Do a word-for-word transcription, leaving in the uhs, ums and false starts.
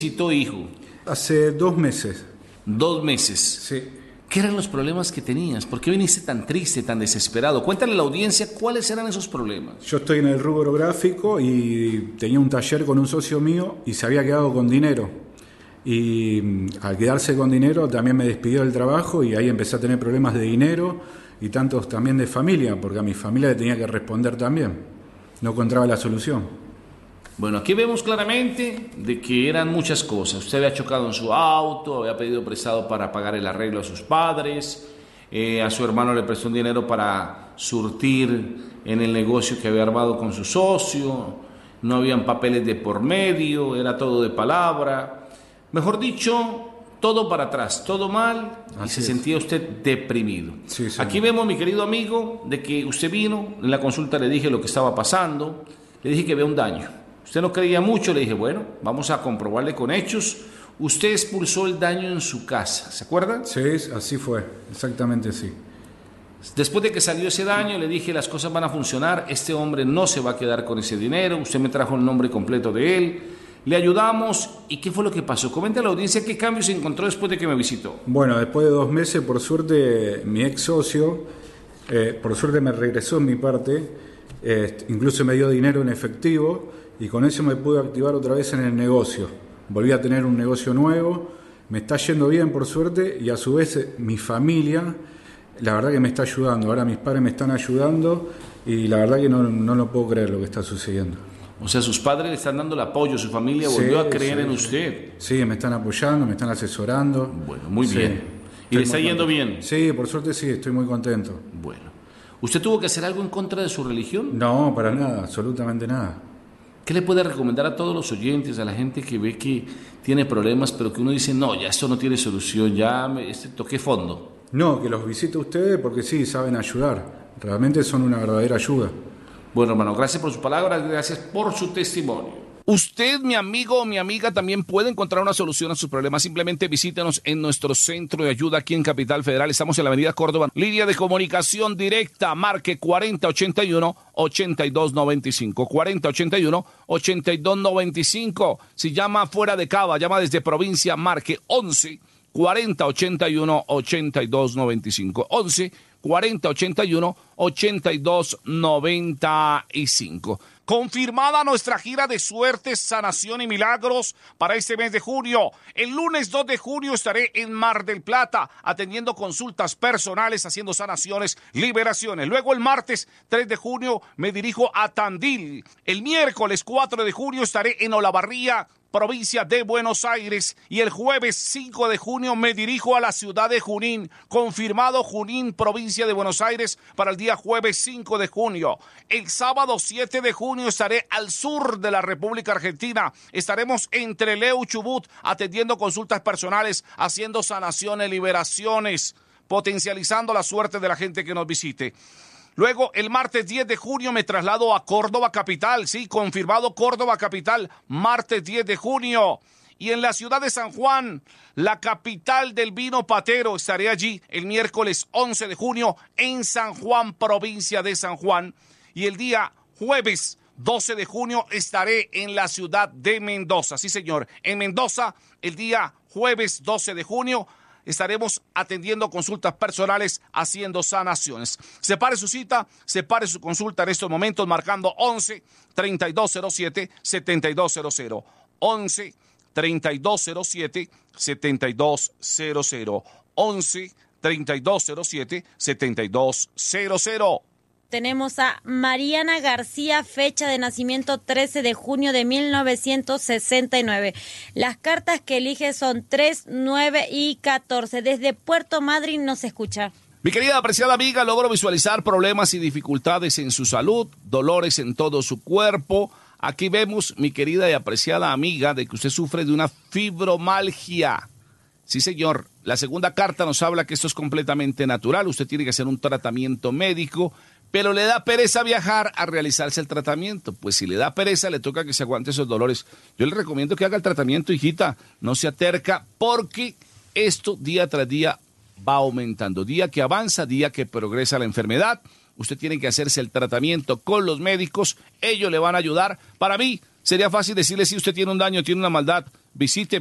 visitó, hijo? Hace dos meses. Dos meses. Sí. ¿Qué eran los problemas que tenías? ¿Por qué viniste tan triste, tan desesperado? Cuéntale a la audiencia cuáles eran esos problemas. Yo estoy en el rubro gráfico y tenía un taller con un socio mío y se había quedado con dinero. Y al quedarse con dinero también me despidió del trabajo y ahí empecé a tener problemas de dinero y tantos también de familia, porque a mi familia le tenía que responder también. No encontraba la solución. Bueno, aquí vemos claramente de que eran muchas cosas. Usted había chocado en su auto, había pedido prestado para pagar el arreglo a sus padres, eh, a su hermano le prestó un dinero para surtir en el negocio que había armado con su socio, no habían papeles de por medio, era todo de palabra. Mejor dicho, todo para atrás, todo mal, y Así se es. Sentía usted deprimido. Sí, Aquí vemos, mi querido amigo, de que usted vino, en la consulta le dije lo que estaba pasando, le dije que había un daño. Usted no creía mucho, le dije, bueno, vamos a comprobarle con hechos. Usted expulsó el daño en su casa, ¿se acuerda? Sí, así fue, exactamente así. Después de que salió ese daño, le dije, las cosas van a funcionar, este hombre no se va a quedar con ese dinero, usted me trajo el nombre completo de él, le ayudamos. ¿Y qué fue lo que pasó? Comenta a la audiencia qué cambios se encontró después de que me visitó. Bueno, después de dos meses, por suerte, mi ex socio, eh, por suerte me regresó en mi parte, eh, incluso me dio dinero en efectivo, y con eso me pude activar otra vez en el negocio. Volví a tener un negocio nuevo, me está yendo bien por suerte, y a su vez eh, mi familia, la verdad que me está ayudando. Ahora mis padres me están ayudando y la verdad que no, no lo puedo creer lo que está sucediendo. O sea, sus padres le están dando el apoyo, su familia Sí, volvió a creer sí, en sí. usted. Sí, me están apoyando, me están asesorando. Bueno, muy Sí. bien. ¿Y le está Estoy muy yendo contento. bien? Sí, por suerte sí, estoy muy contento. Bueno. ¿Usted tuvo que hacer algo en contra de su religión? No, para nada, absolutamente nada. ¿Qué le puede recomendar a todos los oyentes, a la gente que ve que tiene problemas, pero que uno dice, no, ya esto no tiene solución, ya me, este, toqué fondo? No, que los visite ustedes porque sí, saben ayudar. Realmente son una verdadera ayuda. Bueno, hermano, gracias por sus palabras, gracias por su testimonio. Usted, mi amigo o mi amiga, también puede encontrar una solución a sus problemas. Simplemente visítenos en nuestro centro de ayuda aquí en Capital Federal. Estamos en la avenida Córdoba. Línea de comunicación directa, marque cuarenta ochenta y uno, ochenta y dos noventa y cinco. cuarenta ochenta y uno, ochenta y dos noventa y cinco. Si llama fuera de Cava, llama desde provincia, marque once, cuarenta ochenta y uno, ochenta y dos noventa y cinco. once, cuarenta ochenta y uno, ochenta y dos noventa y cinco. Confirmada nuestra gira de suerte, sanación y milagros para este mes de junio. El lunes dos de junio estaré en Mar del Plata atendiendo consultas personales, haciendo sanaciones, liberaciones. Luego el martes tres de junio me dirijo a Tandil. El miércoles cuatro de junio estaré en Olavarría, provincia de Buenos Aires, y el jueves cinco de junio me dirijo a la ciudad de Junín, confirmado Junín, provincia de Buenos Aires, para el día jueves cinco de junio. El sábado siete de junio estaré al sur de la República Argentina, estaremos en Trelew, Chubut, atendiendo consultas personales, haciendo sanaciones, liberaciones, potencializando la suerte de la gente que nos visite. Luego, el martes diez de junio me traslado a Córdoba capital, sí, confirmado Córdoba capital, martes diez de junio. Y en la ciudad de San Juan, la capital del vino patero, estaré allí el miércoles once de junio en San Juan, provincia de San Juan. Y el día jueves doce de junio estaré en la ciudad de Mendoza, sí señor, en Mendoza el día jueves doce de junio. Estaremos atendiendo consultas personales, haciendo sanaciones. Separe su cita, separe su consulta en estos momentos marcando once, treinta y dos cero siete, setenta y dos cero cero. once, treinta y dos cero siete, setenta y dos cero cero. once, treinta y dos cero siete, setenta y dos cero cero. Tenemos a Mariana García, fecha de nacimiento trece de junio de mil novecientos sesenta y nueve. Las cartas que elige son tres, nueve y catorce. Desde Puerto Madryn nos escucha. Mi querida apreciada amiga, logro visualizar problemas y dificultades en su salud, dolores en todo su cuerpo. Aquí vemos, mi querida y apreciada amiga, de que usted sufre de una fibromialgia. Sí, señor. La segunda carta nos habla que esto es completamente natural. Usted tiene que hacer un tratamiento médico, pero le da pereza viajar a realizarse el tratamiento. Pues si le da pereza, le toca que se aguante esos dolores. Yo le recomiendo que haga el tratamiento, hijita. No se aterca, porque esto día tras día va aumentando. Día que avanza, día que progresa la enfermedad. Usted tiene que hacerse el tratamiento con los médicos. Ellos le van a ayudar. Para mí, sería fácil decirle si usted tiene un daño, tiene una maldad. Visite